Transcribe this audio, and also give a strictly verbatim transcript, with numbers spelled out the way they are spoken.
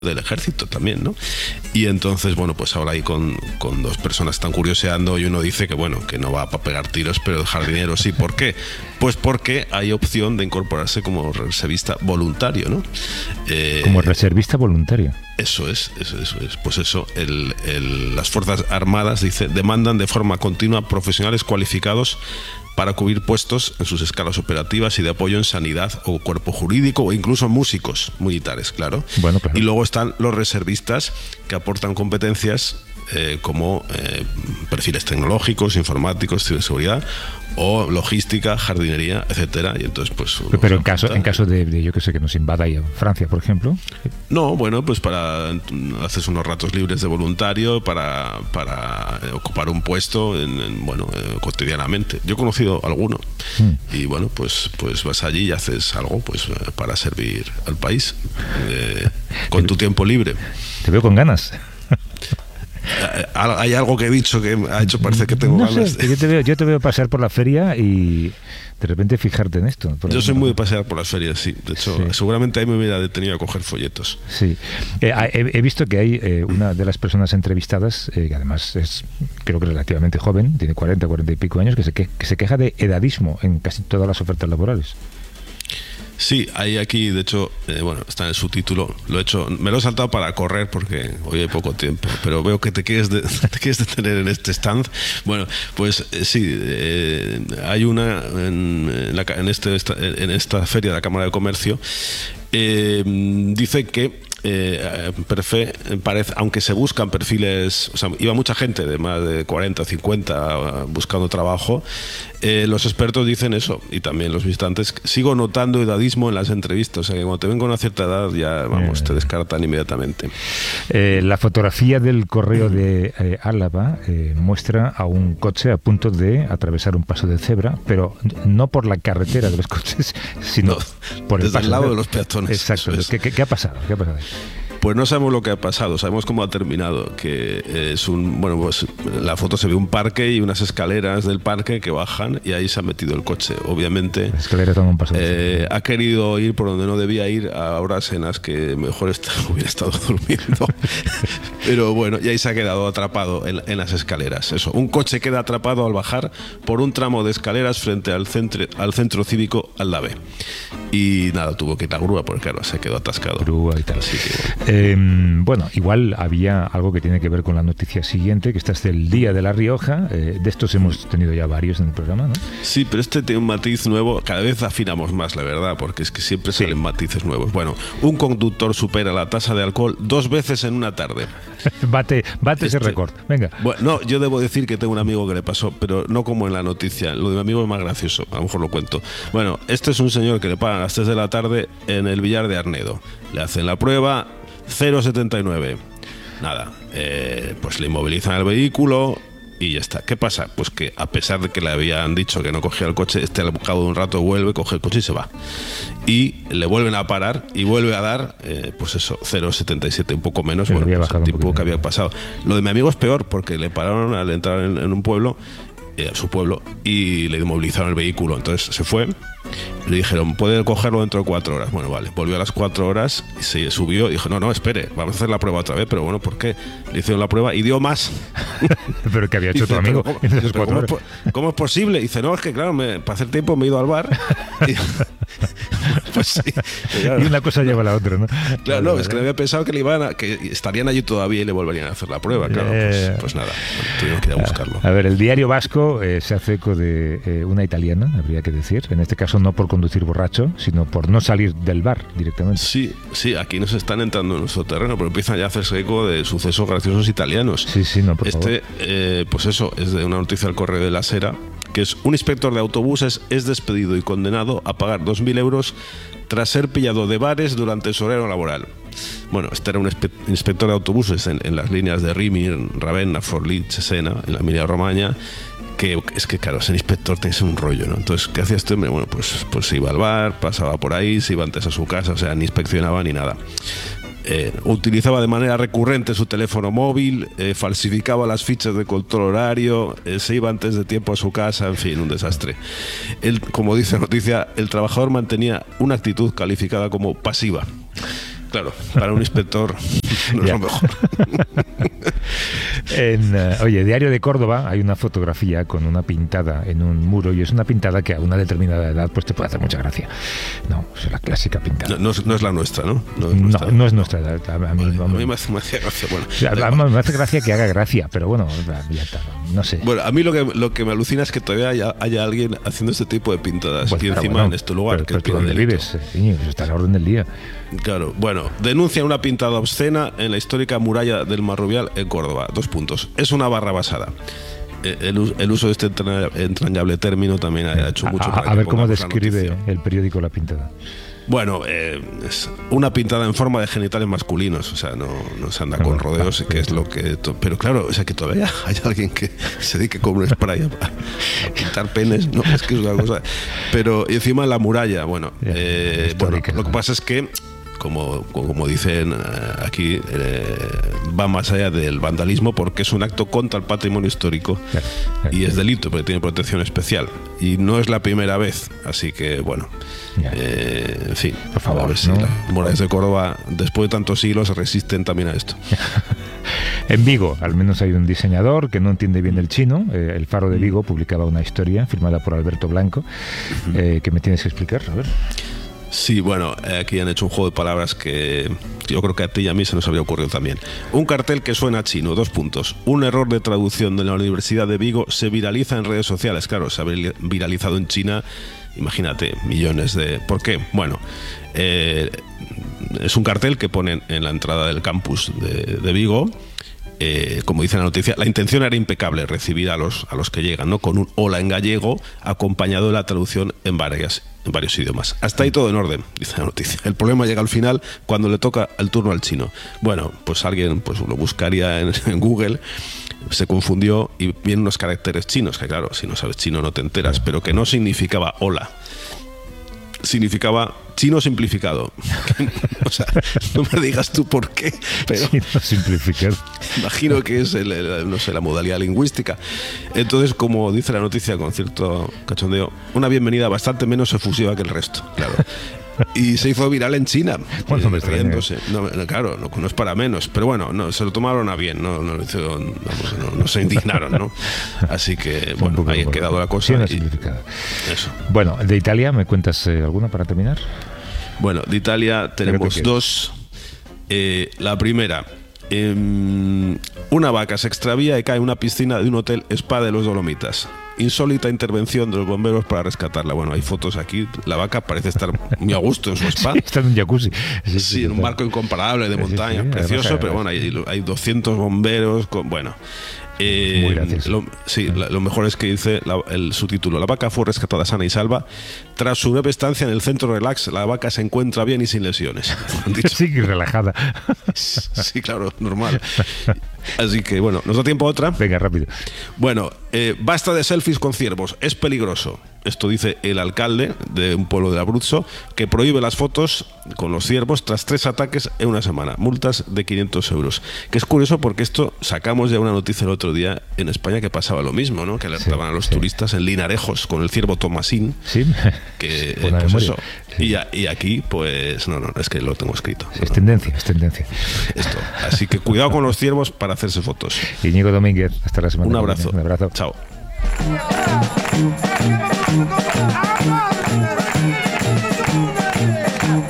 del ejército también, ¿no? Y entonces, bueno, pues ahora ahí con, con dos personas están curioseando y uno dice que, bueno, que no va para pegar tiros, pero dejar dinero sí. ¿Por qué? Pues porque hay opción de incorporarse como reservista voluntario, ¿no? Eh, como reservista voluntario. Eso es, eso, eso es. Pues eso, el, el, las Fuerzas Armadas, dice, demandan de forma continua profesionales cualificados para cubrir puestos en sus escalas operativas y de apoyo en sanidad o cuerpo jurídico o incluso músicos militares, claro. Bueno, claro. Y luego están los reservistas que aportan competencias eh, como eh, perfiles tecnológicos, informáticos, ciberseguridad o logística, jardinería, etcétera. Y entonces, pues, pero en caso, en caso de, de, yo que sé, que nos invada Francia, por ejemplo. No, bueno, pues para haces unos ratos libres de voluntario para, para ocupar un puesto en, en, bueno, eh, cotidianamente. Yo he conocido alguno mm. y bueno, pues, pues vas allí y haces algo, pues para servir al país eh, con tu tiempo libre. Te veo con ganas. Hay algo que he dicho que ha hecho parecer que tengo no ganas sé, de... yo te veo yo te veo pasear por la feria y de repente fijarte en esto. Yo soy muy de pasear por las ferias, sí. De hecho, sí. seguramente ahí me hubiera detenido a coger folletos. Sí. Eh, he, he visto que hay eh, una de las personas entrevistadas, eh, que además es, creo que relativamente joven, tiene cuarenta, cuarenta y pico años, que se, que, que se queja de edadismo en casi todas las ofertas laborales. Sí, hay aquí, de hecho, eh, bueno, está en el subtítulo, lo he hecho, me lo he saltado para correr porque hoy hay poco tiempo, pero veo que te quieres, de, te quieres detener en este stand. Bueno, pues eh, sí, eh, hay una en, en, la, en, este, esta, en esta feria de la Cámara de Comercio, eh, dice que Eh, perfe, parece, aunque se buscan perfiles, o sea, iba mucha gente de más de cuarenta, cincuenta buscando trabajo, eh, los expertos dicen eso, y también los visitantes, sigo notando edadismo en las entrevistas, o sea que cuando te ven con una cierta edad ya, vamos, te descartan inmediatamente. Eh, la fotografía del correo de eh, Álava eh, muestra a un coche a punto de atravesar un paso de cebra, pero no por la carretera de los coches, sino no, por el desde paso el lado de, de los peatones. Exacto. ¿Qué, qué, ¿Qué ha pasado? ¿Qué ha pasado ahí? Pues no sabemos lo que ha pasado, sabemos cómo ha terminado, que es un, bueno, pues en la foto se ve un parque y unas escaleras del parque que bajan y ahí se ha metido el coche. Obviamente un paso eh, ha querido ir por donde no debía ir a horas en las que mejor está, hubiera estado durmiendo. Pero bueno, y ahí se ha quedado atrapado en, en las escaleras. Eso, un coche queda atrapado al bajar por un tramo de escaleras frente al centro, al centro cívico Aldave. Y nada, tuvo que ir a grúa porque claro, se quedó atascado. Grúa y tal. Así que, bueno. Eh, bueno, igual había algo que tiene que ver con la noticia siguiente, que esta es del Día de La Rioja. Eh, de estos hemos tenido ya varios en el programa, ¿no? Sí, pero este tiene un matiz nuevo. Cada vez afinamos más, la verdad, porque es que siempre sí. salen matices nuevos. Bueno, un conductor supera la tasa de alcohol dos veces en una tarde. bate bate este, ese récord. Venga. Bueno, no, yo debo decir que tengo un amigo que le pasó, pero no como en la noticia. Lo de mi amigo es más gracioso, a lo mejor lo cuento. Bueno, este es un señor que le pagan a las tres de la tarde en el Villar de Arnedo. Le hacen la prueba, cero coma setenta y nueve. Nada, eh, pues le inmovilizan el vehículo y ya está. ¿Qué pasa? Pues que a pesar de que le habían dicho que no cogía el coche, este al cabo de un rato vuelve, coge el coche y se va. Y le vuelven a parar y vuelve a dar, eh, pues eso, cero coma setenta y siete, un poco menos, bueno, pues el tiempo que había pasado. Lo de mi amigo es peor porque le pararon al entrar en, en un pueblo, eh, a su pueblo, y le inmovilizaron el vehículo. Entonces se fue. Le dijeron, puede cogerlo dentro de cuatro horas. Bueno, vale, volvió a las cuatro horas y se subió y dijo, no, no, espere, vamos a hacer la prueba otra vez. Pero bueno, ¿por qué? Le hicieron la prueba y dio más. Pero que había hecho dice, tu amigo ¿cómo, en esas cuatro ¿cómo, horas? Es, ¿Cómo es posible? Y dice, no, es que claro, me, para hacer tiempo me he ido al bar. Y, pues sí, claro. Y una cosa lleva a la otra, ¿no? Claro, no, es que le había pensado que le iban a, que estarían allí todavía y le volverían a hacer la prueba. Claro, pues, pues nada, bueno, tuvimos que ir a buscarlo. A ver, el Diario Vasco eh, se hace eco de eh, una italiana, habría que decir. En este caso no por conducir borracho, sino por no salir del bar directamente. Sí, sí, aquí nos están entrando en nuestro terreno, pero empiezan ya a hacerse eco de sucesos graciosos italianos. Sí, sí, no, por este, favor. Eh, pues eso, es de una noticia del Correo de la Sera, que es un inspector de autobuses es despedido y condenado a pagar dos mil euros tras ser pillado de bares durante su horario laboral. Bueno, este era un inspector de autobuses en, en las líneas de Rimini, Ravenna, Forlì, Cesena, en la Emilia-Romagna, que es que claro, ser inspector tiene que ser un rollo, ¿no? Entonces, ¿qué hacía este hombre? Bueno, pues, pues se iba al bar, pasaba por ahí, se iba antes a su casa, o sea, ni inspeccionaba ni nada. Eh, utilizaba de manera recurrente su teléfono móvil, eh, falsificaba las fichas de control horario, eh, se iba antes de tiempo a su casa, en fin, un desastre. Él, como dice la noticia, el trabajador mantenía una actitud calificada como pasiva. Claro, para un inspector no es Ya. lo mejor. En, eh, oye, Diario de Córdoba hay una fotografía con una pintada en un muro y es una pintada que a una determinada edad pues te puede hacer mucha gracia. No, es la clásica pintada. No, no es, no es la nuestra, ¿no? No es No, nuestra. no es nuestra edad. A, a mí, Vale, a vamos, mí me hace, me hace gracia. Bueno, o sea, a mí me hace gracia que haga gracia, pero bueno, ya está, no sé. bueno, a mí lo que, lo que me alucina es que todavía haya, haya alguien haciendo este tipo de pintadas Pues y claro, encima bueno, en este lugar, pero, que pero es tú puro ¿dónde delito. vives, eh, niño? Eso está a la orden del día. Claro, bueno, denuncia una pintada obscena en la histórica muralla del Marrubial en Córdoba. Dos puntos. Es una barra basada. Eh, El, us- el uso de este entra- entrañable término también ha hecho mucho A, para a que ver cómo pongamos la describe noticia. el periódico la pintada. Bueno, eh, es una pintada en forma de genitales masculinos, o sea, no, no se anda con Bueno, rodeos, claro, que es sí. lo que... to- Pero claro, o sea, que todavía hay alguien que se dedique con un spray a, a pintar penes, no, es que es una cosa... Pero y encima la muralla, bueno, Ya, eh, bueno, histórica. lo que pasa es que... Como, como dicen eh, aquí, eh, va más allá del vandalismo porque es un acto contra el patrimonio histórico Claro, claro. y es delito porque tiene protección especial. Y no es la primera vez, así que bueno, Ya. eh, en fin, Por favor, a ver si ¿no? las murallas de Córdoba, después de tantos siglos, resisten también a esto. En Vigo, al menos hay un diseñador que no entiende bien el chino. Eh, el Faro de Mm. Vigo publicaba una historia firmada por Alberto Blanco, eh, que me tienes que explicar, a ver. Sí, bueno, eh, aquí han hecho un juego de palabras que yo creo que a ti y a mí se nos habría ocurrido también. Un cartel que suena chino, dos puntos. Un error de traducción de la Universidad de Vigo se viraliza en redes sociales. Claro, se ha vir- viralizado en China, imagínate, millones de... ¿Por qué? Bueno, eh, es un cartel que ponen en la entrada del campus de, de Vigo. Eh, como dice la noticia, la intención era impecable, recibir a los, a los que llegan, ¿no? Con un hola en gallego, acompañado de la traducción en varias, en varios idiomas. Hasta ahí todo en orden, dice la noticia. El problema llega al final, cuando le toca el turno al chino. Bueno, pues alguien pues lo buscaría en, en Google, se confundió y vienen unos caracteres chinos, que claro, si no sabes chino no te enteras, pero que no significaba hola. Significaba chino simplificado. O sea, no me digas tú por qué, pero Chino simplificado. imagino que es el, el- no sé, la modalidad lingüística. Entonces, como dice la noticia con cierto cachondeo, una bienvenida bastante menos efusiva que el resto, claro. Y se hizo viral en China, Bueno, eh, me extraña. riéndose. No, no, claro, no, no es para menos, pero bueno, no, se lo tomaron a bien, no, no, lo hicieron- vamos, no, no se indignaron, ¿no? Así que, Un bueno, poco ahí ha por- quedado la cosa. Chino y- simplificado. eso. Bueno, de Italia, ¿me cuentas eh, alguna para terminar? Bueno, de Italia tenemos quieres. dos. Eh, la primera, em, una vaca se extravía y cae en una piscina de un hotel spa de los Dolomitas. Insólita intervención de los bomberos para rescatarla. Bueno, hay fotos aquí. La vaca parece estar muy a gusto en su spa. Está en un jacuzzi. Sí, en un barco incomparable de Sí, sí, montaña, sí, precioso, además, pero bueno, hay, hay doscientos bomberos. Con, bueno, eh, Muy gracioso. lo, sí, la- lo mejor es que dice la- el subtítulo: la vaca fue rescatada sana y salva. Tras su breve estancia en el centro relax, la vaca se encuentra bien y sin lesiones. Han dicho. Sí, que relajada. Sí, claro, normal. Así que bueno, ¿nos da tiempo a otra? Venga, rápido. Bueno, eh, basta de selfies con ciervos, es peligroso. Esto dice el alcalde de un pueblo de Abruzzo, que prohíbe las fotos con los ciervos tras tres ataques en una semana. Multas de quinientos euros. Que es curioso porque esto sacamos ya una noticia el otro día en España que pasaba lo mismo, ¿no? Que alertaban Sí, a los sí. turistas en Linarejos con el ciervo Tomasín. Sí. Que, eh, Buena pues memoria. eso. Sí. Y, a- y aquí, pues no, no, es que lo tengo escrito. Es tendencia, es tendencia. Esto. Así que cuidado con los ciervos para hacerse fotos. Íñigo Domínguez, hasta la semana Un que viene. abrazo. Un abrazo. Chao. I'm